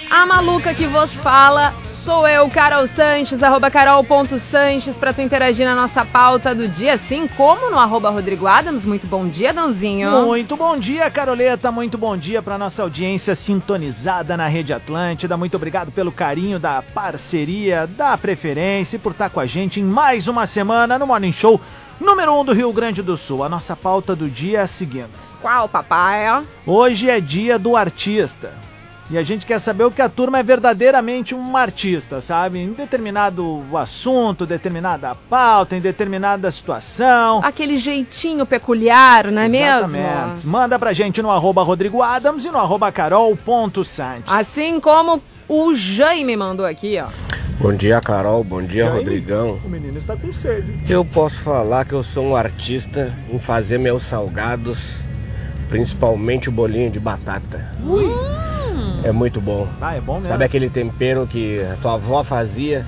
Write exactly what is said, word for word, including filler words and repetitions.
A maluca que vos fala sou eu, Carol Sanches, arroba carol.sanches, pra tu interagir na nossa pauta do dia, assim como no arroba Rodrigo Adams. Muito bom dia, Danzinho. Muito bom dia, Caroleta. Muito bom dia pra nossa audiência sintonizada na Rede Atlântida. Muito obrigado pelo carinho, da parceria, da preferência e por estar com a gente em mais uma semana no Morning Show número um do Rio Grande do Sul. A nossa pauta do dia é a seguinte. Qual, papai? Hoje é dia do artista. E a gente quer saber o que a turma é verdadeiramente um artista, sabe? Em determinado assunto, determinada pauta, em determinada situação. Aquele jeitinho peculiar, não é Exatamente. mesmo? Manda pra gente no arroba Rodrigo Adams e no arroba carol.sanches. Assim como o Jaime mandou aqui, ó. Bom dia, Carol. Bom dia, Jaime, Rodrigão. O menino está com sede. Eu posso falar que eu sou um artista em fazer meus salgados, principalmente o bolinho de batata. Ui! É muito bom. Ah, é bom mesmo. Sabe aquele tempero que a tua avó fazia?